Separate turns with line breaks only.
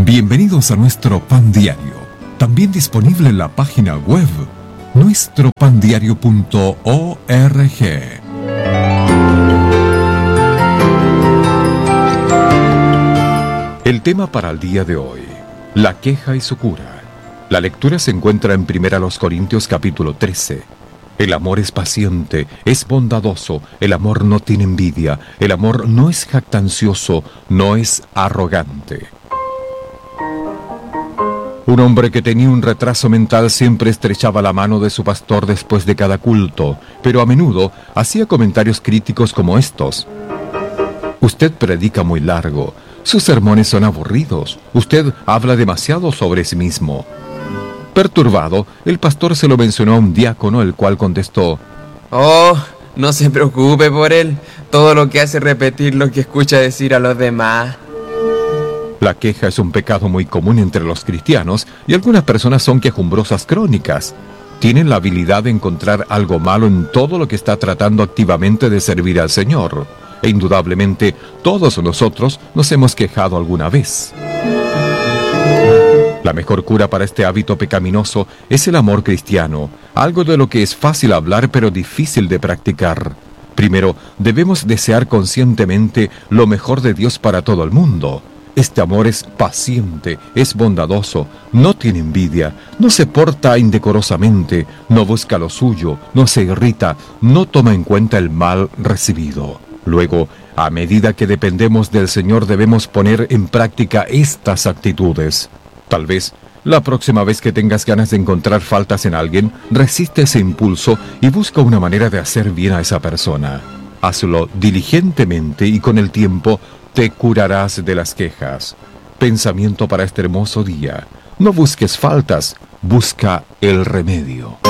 Bienvenidos a nuestro Pan Diario, también disponible en la página web nuestropandiario.org. El tema para el día de hoy: la queja y su cura. La lectura se encuentra en 1 Corintios capítulo 13. El amor es paciente, es bondadoso, el amor no tiene envidia, el amor no es jactancioso, no es arrogante. Un hombre que tenía un retraso mental siempre estrechaba la mano de su pastor después de cada culto, pero a menudo hacía comentarios críticos como estos: usted predica muy largo, sus sermones son aburridos, usted habla demasiado sobre sí mismo. Perturbado, el pastor se lo mencionó a un diácono, el cual contestó:
oh, no se preocupe por él, todo lo que hace es repetir lo que escucha decir a los demás.
La queja es un pecado muy común entre los cristianos y algunas personas son quejumbrosas crónicas. Tienen la habilidad de encontrar algo malo en todo lo que está tratando activamente de servir al Señor. E indudablemente, todos nosotros nos hemos quejado alguna vez. La mejor cura para este hábito pecaminoso es el amor cristiano, algo de lo que es fácil hablar pero difícil de practicar. Primero, debemos desear conscientemente lo mejor de Dios para todo el mundo. Este amor es paciente, es bondadoso, no tiene envidia, no se porta indecorosamente, no busca lo suyo, no se irrita, no toma en cuenta el mal recibido. Luego, a medida que dependemos del Señor, debemos poner en práctica estas actitudes. Tal vez, la próxima vez que tengas ganas de encontrar faltas en alguien, resiste ese impulso y busca una manera de hacer bien a esa persona. Hazlo diligentemente y con el tiempo te curarás de las quejas. Pensamiento para este hermoso día: no busques faltas, busca el remedio.